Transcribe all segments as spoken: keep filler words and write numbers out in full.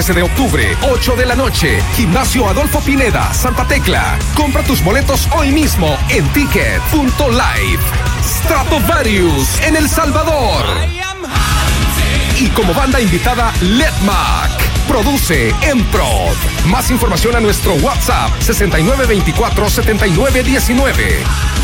trece de octubre, ocho de la noche, Gimnasio Adolfo Pineda, Santa Tecla. Compra tus boletos hoy mismo en ticket punto live. Stratovarius en El Salvador. Y como banda invitada, Letmac. Produce Emprod. Más información a nuestro WhatsApp sesenta y nueve veinticuatro setenta y nueve diecinueve.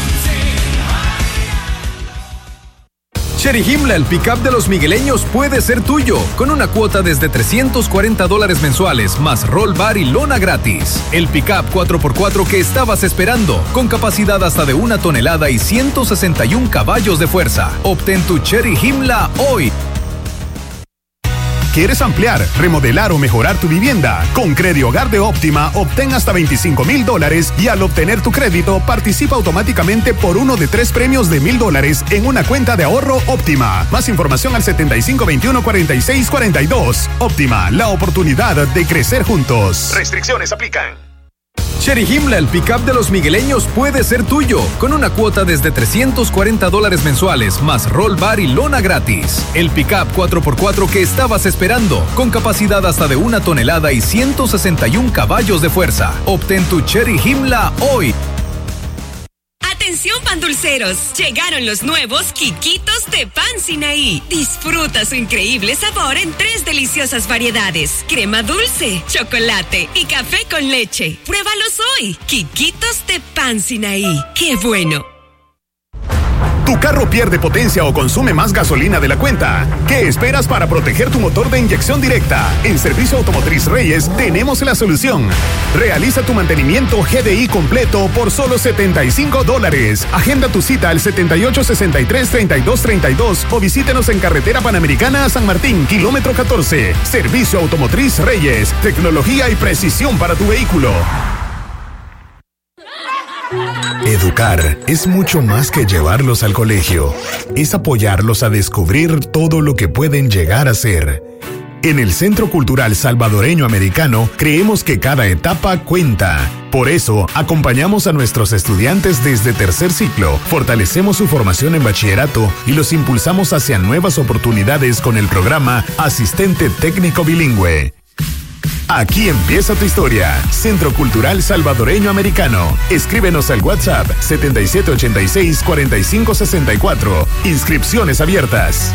Chery Himla, el pick-up de los migueleños, puede ser tuyo, con una cuota desde trescientos cuarenta dólares mensuales, más roll bar y lona gratis. El pick-up cuatro por cuatro que estabas esperando, con capacidad hasta de una tonelada y ciento sesenta y un caballos de fuerza. Obtén tu Chery Himla hoy. ¿Quieres ampliar, remodelar o mejorar tu vivienda? Con Credihogar de Óptima, obtén hasta veinticinco mil dólares y al obtener tu crédito, participa automáticamente por uno de tres premios de mil dólares en una cuenta de ahorro Óptima. Más información al setenta y cinco veintiuno cuarenta y seis cuarenta y dos. Óptima, la oportunidad de crecer juntos. Restricciones aplican. Chery Himla, el pick-up de los migueleños, puede ser tuyo, con una cuota desde trescientos cuarenta dólares mensuales, más roll bar y lona gratis. El pick-up cuatro por cuatro que estabas esperando, con capacidad hasta de una tonelada y ciento sesenta y un caballos de fuerza. Obtén tu Chery Himla hoy. Atención pandulceros, llegaron los nuevos Quiquitos de Pan Sinaí. Disfruta su increíble sabor en tres deliciosas variedades: crema dulce, chocolate y café con leche. Pruébalos hoy. Quiquitos de Pan Sinaí. ¡Qué bueno! ¿Tu carro pierde potencia o consume más gasolina de la cuenta? ¿Qué esperas para proteger tu motor de inyección directa? En Servicio Automotriz Reyes tenemos la solución. Realiza tu mantenimiento G D I completo por solo setenta y cinco dólares. Agenda tu cita al setenta y ocho sesenta y tres treinta y dos treinta y dos o visítenos en Carretera Panamericana a San Martín, kilómetro catorce. Servicio Automotriz Reyes. Tecnología y precisión para tu vehículo. Educar es mucho más que llevarlos al colegio. Es apoyarlos a descubrir todo lo que pueden llegar a ser. En el Centro Cultural Salvadoreño Americano creemos que cada etapa cuenta. Por eso, acompañamos a nuestros estudiantes desde tercer ciclo, fortalecemos su formación en bachillerato y los impulsamos hacia nuevas oportunidades con el programa Asistente Técnico Bilingüe. Aquí empieza tu historia. Centro Cultural Salvadoreño Americano. Escríbenos al WhatsApp setenta y siete ochenta y seis cuarenta y cinco sesenta y cuatro. Inscripciones abiertas.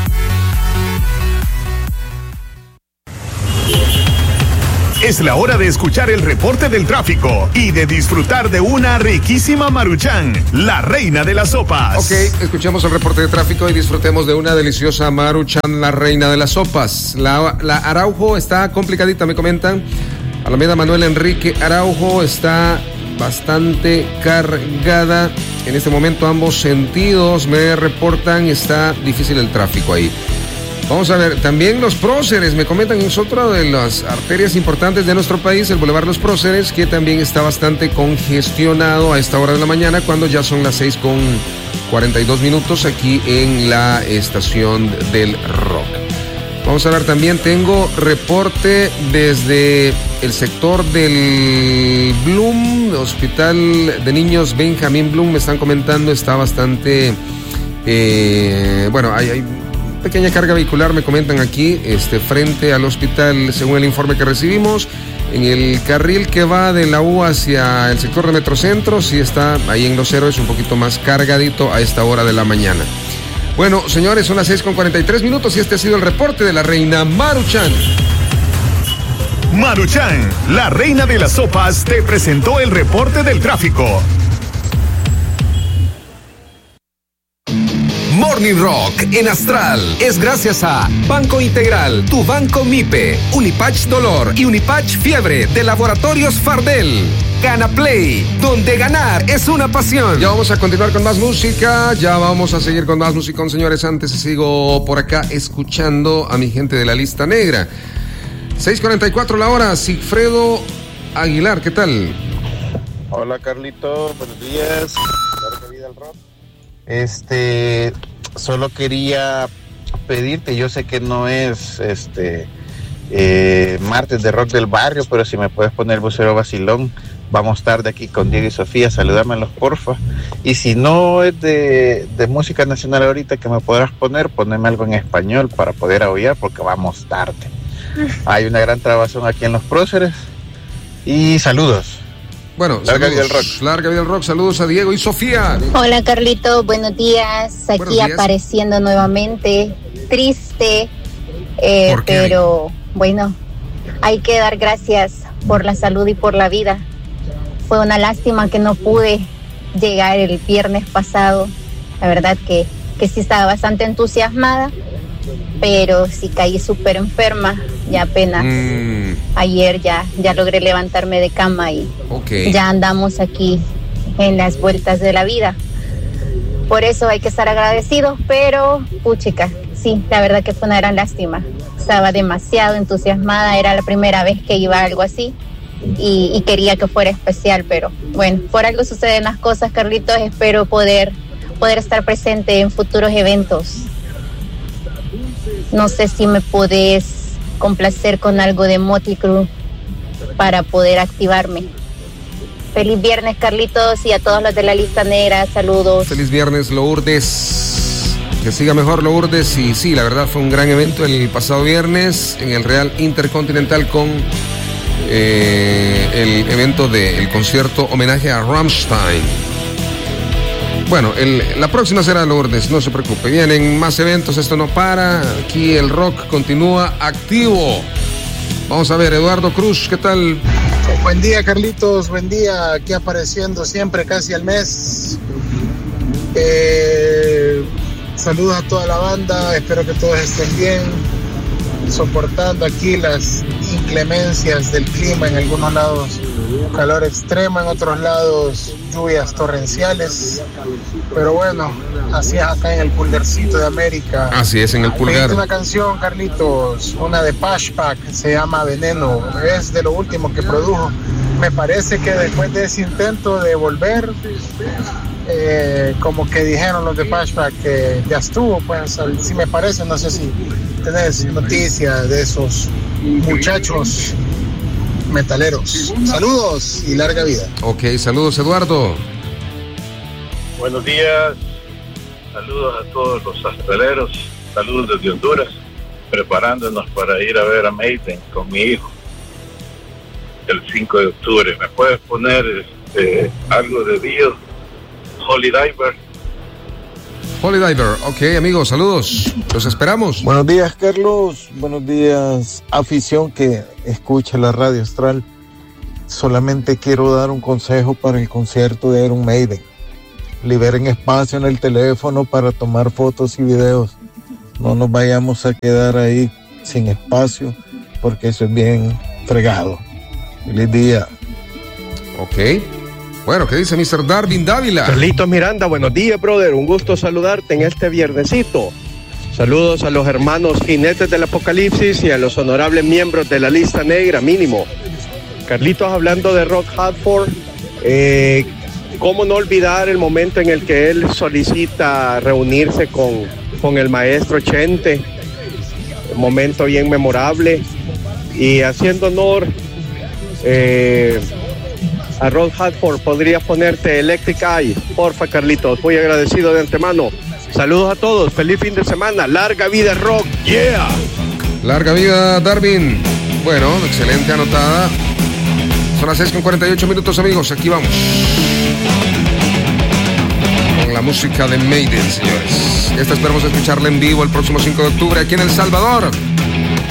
Es la hora de escuchar el reporte del tráfico y de disfrutar de una riquísima Maruchan, la reina de las sopas. Ok, escuchemos el reporte de tráfico y disfrutemos de una deliciosa Maruchan, la reina de las sopas. La, la Araujo está complicadita, me comentan. Alameda Manuel Enrique Araujo está bastante cargada. En este momento ambos sentidos me reportan, está difícil el tráfico ahí. Vamos a ver, también los próceres, me comentan, es otra de las arterias importantes de nuestro país, el Boulevard Los Próceres, que también está bastante congestionado a esta hora de la mañana, cuando ya son las seis con cuarenta y dos minutos aquí en la estación del Rock. Vamos a ver, también tengo reporte desde el sector del Bloom, Hospital de Niños Benjamín Bloom, me están comentando, está bastante, eh, bueno, hay... hay pequeña carga vehicular, me comentan aquí, este, frente al hospital, según el informe que recibimos, en el carril que va de la U hacia el sector de Metrocentro, sí está ahí en Los Héroes, un poquito más cargadito a esta hora de la mañana. Bueno, señores, son las seis con cuarenta y tres minutos y este ha sido el reporte de la reina Maruchan. Maruchan, la reina de las sopas, te presentó el reporte del tráfico. Morning Rock en Astral es gracias a Banco Integral, tu banco MIPE, Unipatch Dolor y Unipatch Fiebre de Laboratorios Fardel. Gana Play, donde ganar es una pasión. Ya vamos a continuar con más música, ya vamos a seguir con más música, señores. Antes sigo por acá escuchando a mi gente de la lista negra. seis cuarenta y cuatro la hora, Sigfredo Aguilar, ¿qué tal? Hola Carlito, buenos días. Larga vida al rock. Este, solo quería pedirte, yo sé que no es este eh, martes de rock del barrio, pero si me puedes poner Vocero Vacilón, vamos tarde aquí con Diego y Sofía, salúdamelos porfa. Y si no es de, de música nacional ahorita que me podrás poner, poneme algo en español para poder aullar porque vamos tarde. hay una gran trabazón aquí en los próceres. Y saludos. Bueno, larga vida al rock. Larga vida al rock. Saludos a Diego y Sofía. Hola, Carlito, buenos días. Aquí buenos días. Apareciendo nuevamente. Triste, eh, ¿Por qué? pero bueno, hay que dar gracias por la salud y por la vida. Fue una lástima que no pude llegar el viernes pasado. La verdad que, que sí estaba bastante entusiasmada, pero sí caí súper enferma. Ya apenas Mm, ayer ya, ya logré levantarme de cama y ok. ya andamos aquí en las vueltas de la vida. Por eso hay que estar agradecidos, pero puchica, sí, la verdad que fue una gran lástima. Estaba demasiado entusiasmada, era la primera vez que iba a algo así y, y quería que fuera especial, pero bueno, por algo suceden las cosas, Carlitos. Espero poder, poder estar presente en futuros eventos. No sé si me podés complacer con algo de Motley Crue para poder activarme. Feliz viernes, Carlitos, y a todos los de la lista negra, saludos. Feliz viernes, Lourdes. Que siga mejor, Lourdes. Y sí, la verdad fue un gran evento el pasado viernes en el Real Intercontinental con eh, el evento del concierto homenaje a Rammstein. Bueno, el, la próxima será Lourdes, no se preocupe. Vienen más eventos, esto no para. Aquí el rock continúa activo. Vamos a ver, Eduardo Cruz, ¿qué tal? Buen día, Carlitos, buen día. Aquí apareciendo siempre casi al mes. Eh, saludos a toda la banda, espero que todos estén bien, soportando aquí las inclemencias del clima. En algunos lados calor extremo, en otros lados lluvias torrenciales, pero bueno, así es acá en el pulgarcito de América. Así es, en el pulgar. Pediste una canción, Carlitos, una de Pashpak, se llama Veneno, es de lo último que produjo. Me parece que después de ese intento de volver, eh, como que dijeron los de Pashpak que ya estuvo, pues si me parece, no sé si tenés noticias de esos muchachos metaleros. Saludos y larga vida. Ok, saludos, Eduardo. Buenos días, saludos a todos los astraleros, saludos desde Honduras, preparándonos para ir a ver a Maiden con mi hijo el cinco de octubre. ¿Me puedes poner este, algo de Dio, Holy Diver? Holy Diver, ok, amigos, saludos, los esperamos. Buenos días, Carlos, buenos días, afición que escucha la radio astral. Solamente quiero dar un consejo para el concierto de Iron Maiden. Liberen espacio en el teléfono para tomar fotos y videos. No nos vayamos a quedar ahí sin espacio, porque eso es bien fregado. Feliz día. Ok. Bueno, ¿qué dice mister Darwin Dávila? Carlitos Miranda, buenos días, brother. Un gusto saludarte en este viernesito. Saludos a los hermanos jinetes del apocalipsis y a los honorables miembros de la lista negra, mínimo. Carlitos, hablando de Rock Halford, eh, ¿cómo no olvidar el momento en el que él solicita reunirse con, con el maestro Chente? Un momento bien memorable. Y haciendo honor eh, a Rod Halford, ¿podrías ponerte Electric Eye? Porfa, Carlitos, muy agradecido de antemano. Saludos a todos, feliz fin de semana, larga vida rock, yeah. Larga vida, Darwin. Bueno, excelente anotada. Son las seis con cuarenta y ocho minutos, amigos, aquí vamos. Con la música de Maiden, señores. Esta esperamos escucharla en vivo el próximo cinco de octubre aquí en El Salvador.